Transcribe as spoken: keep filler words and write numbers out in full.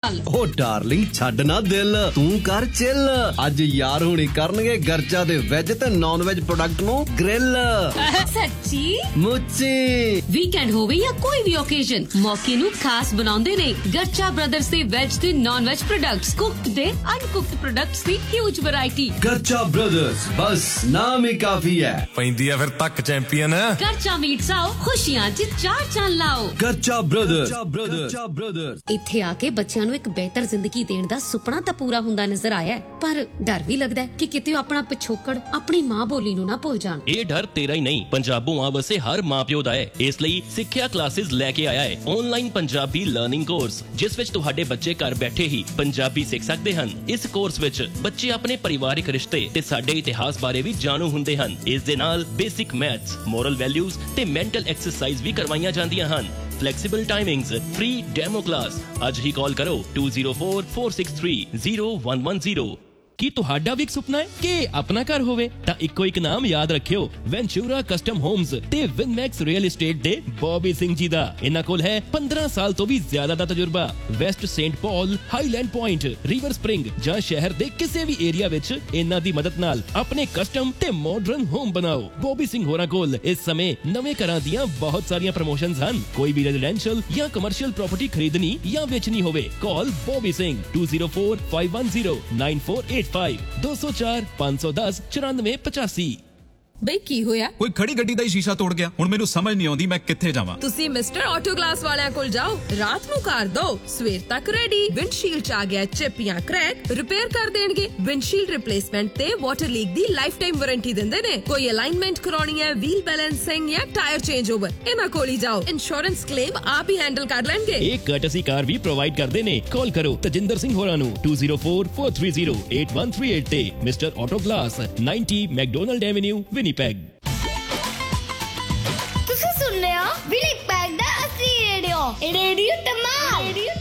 नाल। ओ डार्लिंग छड्ड ना दिल, तू कर चिल। अज यार हुणी करनगे गर्जा दे वेज ते नॉन वेज प्रोडक्ट नु ग्रिल। सच्ची मुच्ची वीकेंड होवे या कोई भी ओकेजन, मौके नु खास बनाउंदे ने गर्चा ब्रदर्स दे वेज ते नॉन वेज प्रोडक्ट्स, कुक्ड ते अनकुक्ड प्रोडक्ट्स दी ह्यूज वैरायटी। गर्चा ब्रदर्स, बस नाम ही काफी है। पैंदी है फिर तक चैंपियन है। गर्चा मीट्स आओ, खुशियां च चार चांद लाओ। गर्चा ब्रदर्स, गर्चा ब्रदर्स। इत्थे आके बच्चों नु एक बेहतर जिंदगी देने दा सुपना तां पूरा हुंदा नजर आया है, पर डर भी लगदा है कि किते अपना पिछोकड़ अपनी मां बोली नु ना भुल जाण। ਇਹ ਡਰ ਤੇਰਾ ਹੀ ਨਹੀਂ, ਪੰਜਾਬੋਂ ਆ ਵਸੇ ਹਰ ਮਾਂ-ਪਿਓ ਦਾ ਹੈ। ਇਸ ਲਈ ਸਿੱਖਿਆ ਕਲਾਸਿਸ ਲੈ ਕੇ ਆਇਆ ਹੈ ਆਨਲਾਈਨ ਪੰਜਾਬੀ ਲਰਨਿੰਗ ਕੋਰਸ, ਜਿਸ ਵਿੱਚ ਤੁਹਾਡੇ ਬੱਚੇ ਘਰ ਬੈਠੇ ਹੀ ਪੰਜਾਬੀ ਸਿੱਖ ਸਕਦੇ ਹਨ। ਇਸ ਕੋਰਸ ਵਿੱਚ ਬੱਚੇ ਆਪਣੇ ਪਰਿਵਾਰਿਕ ਰਿਸ਼ਤੇ ਤੇ ਸਾਡੇ ਇਤਿਹਾਸ ਬਾਰੇ ਵੀ ਜਾਣੂ ਹੁੰਦੇ ਹਨ। ਇਸ ਦੇ ਨਾਲ ਬੇਸਿਕ ਮੈਥਸ, ਮੋਰਲ ਵੈਲਿਊਜ਼ ਤੇ ਮੈਂਟਲ ਐਕਸਰਸਾਈਜ਼ ਵੀ ਕਰਵਾਈਆਂ ਜਾਂਦੀਆਂ ਹਨ। Flexible timings, free demo class. ਅੱਜ ਹੀ ਕਾਲ ਕਰੋ two zero four four six three zero one one zero। ਕੀ ਤੁਹਾਡਾ ਵੀ ਇੱਕ ਸੁਪਨਾ ਹੈ ਕਿ ਆਪਣਾ ਘਰ ਹੋਵੇ? ਤਾਂ ਇੱਕੋ ਇੱਕ ਨਾਮ ਯਾਦ ਰੱਖਿਓ, ਵੈਂਚੂਰਾ ਕਸਟਮ ਹੋਮਸ ਤੇ ਵਿਨਮੈਕਸ ਰੀਅਲ ਏਸਟੇਟ ਦੇ ਬੌਬੀ ਸਿੰਘ ਜੀ ਦਾ। ਇਹਨਾਂ ਕੋਲ ਹੈ ਪੰਦਰਾਂ ਸਾਲ ਤੋਂ ਵੀ ਜ਼ਿਆਦਾ ਦਾ ਤਜਰਬਾ। West Saint Paul, Highland point, river spring ਜਾਂ ਸ਼ਹਿਰ ਦੇ ਕਿਸੇ ਵੀ ਏਰੀਆ ਵਿੱਚ ਇਹਨਾਂ ਦੀ ਮਦਦ ਨਾਲ ਆਪਣੇ ਕਸਟਮ ਤੇ ਮਾਡਰਨ ਹੋਮ ਬਣਾਓ। ਬੌਬੀ ਸਿੰਘ ਹੋਰਾਂ ਕੋਲ ਇਸ ਸਮੇਂ ਨਵੇਂ ਘਰਾਂ ਦੀਆਂ ਬਹੁਤ ਸਾਰੀਆਂ ਪ੍ਰਮੋਸ਼ਨਸ ਹਨ। ਕੋਈ ਵੀ ਰੈਜ਼ੀਡੈਂਸ਼ੀਅਲ ਜਾਂ ਕਮਰਸ਼ੀਅਲ ਪ੍ਰਾਪਰਟੀ ਖਰੀਦਣੀ ਜਾਂ ਵੇਚਣੀ ਹੋਵੇ, ਕਾਲ Bobby Singh two zero four five one zero nine four eight ਦੋ ਸੌ ਚਾਰ ਪੰਜ ਸੌ ਦਸ ਚੁਰਾਨਵੇਂ ਪਚਾਸੀ। ਬਈ ਕੀ ਹੋਇਆ? ਕੋਈ ਖੜੀ ਗੱਡੀ ਦਾ ਹੀ ਸ਼ੀਸ਼ਾ ਤੋੜ ਗਿਆ। ਹੁਣ ਮੈਨੂੰ ਸਮਝ ਨਹੀਂ ਆਉਂਦੀ ਮੈਂ ਕਿੱਥੇ ਜਾਵਾਂ। ਤੁਸੀਂ ਮਿਸਟਰ ਆਟੋ ਗਲਾਸ ਵਾਲਿਆਂ ਕੋਲ ਜਾਓ, ਰਾਤ ਨੂੰ ਕਰ ਦੋ, ਸਵੇਰ ਤੱਕ ਰੈਡੀ। ਵਿੰਡਸ਼ੀਲਡ ਚ ਆ ਗਿਆ ਚਿਪ ਜਾਂ ਕ੍ਰੈਕ, ਰਿਪੇਅਰ ਕਰ ਦੇਣਗੇ। ਵਿੰਡਸ਼ੀਲਡ ਰਿਪਲੇਸਮੈਂਟ ਤੇ ਵਾਟਰ ਲੀਕ ਦੀ ਲਾਈਫ ਟਾਈਮ ਵਾਰੰਟੀ ਦਿੰਦੇ ਨੇ। ਕੋਈ ਅਲਾਈਨਮੈਂਟ ਕਰਾਉਣੀ ਹੈ, ਵੀਲ ਬੈਲੈਂਸਿੰਗ ਜਾਂ ਟਾਇਰ ਚੇਂਜ ਓਵਰ, ਇਹਨਾਂ ਕੋਲ ਹੀ ਜਾਓ। ਇੰਸ਼ੋਰੈਂਸ ਕਲੇਮ ਆਪ ਹੀ ਹੈਂਡਲ ਕਰ ਲੈਣਗੇ। ਇਹ ਕਰਟਸੀ ਕਾਰ ਵੀ ਪ੍ਰੋਵਾਈਡ ਕਰਦੇ ਨੇ। ਕਾਲ ਕਰੋ ਤਜਿੰਦਰ ਸਿੰਘ ਹੋਰਾਂ ਨੂੰ two zero four four three zero eight one three eight ਤੇ mister auto glass ninety McDonald avenue, Winnipeg. ਤੁਸੀਂ ਸੁਣ ਰਹੇ ਹੋ ਵਿਨੀਪੈਗ ਦਾ ਅਸਲੀ ਰੇਡੀਓ, ਰੇਡੀਓ ਧਮਾਲ।